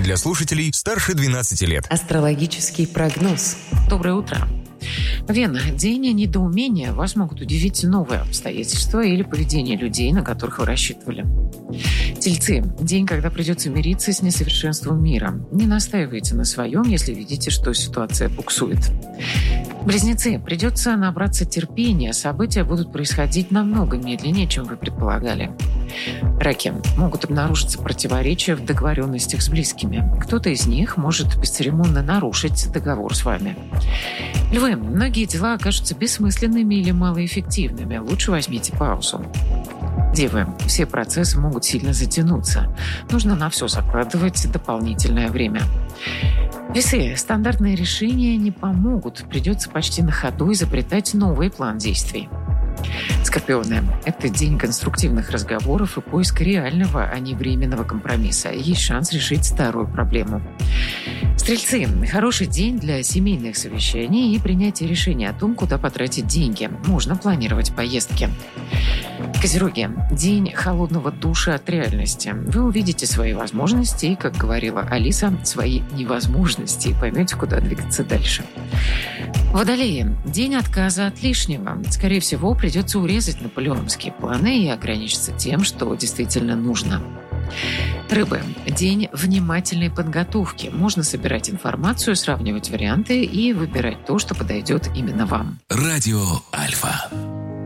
для слушателей старше 12 лет. Астрологический прогноз. Доброе утро. Вена. День недоумения. Вас могут удивить новые обстоятельства или поведение людей, на которых вы рассчитывали. Тельцы. День, когда придется мириться с несовершенством мира. Не настаивайте на своем, если видите, что ситуация буксует. Близнецы. Придется набраться терпения. События будут происходить намного медленнее, чем вы предполагали. Раки. Могут обнаружиться противоречия в договоренностях с близкими. Кто-то из них может бесцеремонно нарушить договор с вами. Львы. Многие дела окажутся бессмысленными или малоэффективными. Лучше возьмите паузу. Девы. Все процессы могут сильно затянуться. Нужно на все закладывать дополнительное время. Весы. Стандартные решения не помогут. Придется почти на ходу изобретать новый план действий. Скорпионы. Это день конструктивных разговоров и поиска реального, а не временного компромисса. Есть шанс решить старую проблему. Стрельцы. Хороший день для семейных совещаний и принятия решения о том, куда потратить деньги. Можно планировать поездки. Козероги. День холодного душа от реальности. Вы увидите свои возможности и, как говорила Алиса, свои невозможности и поймете, куда двигаться дальше. Водолеи. День отказа от лишнего. Скорее всего, придется урезать наполеоновские планы и ограничиться тем, что действительно нужно. Рыбы. День внимательной подготовки. Можно собирать информацию, сравнивать варианты и выбирать то, что подойдет именно вам. Радио Альфа.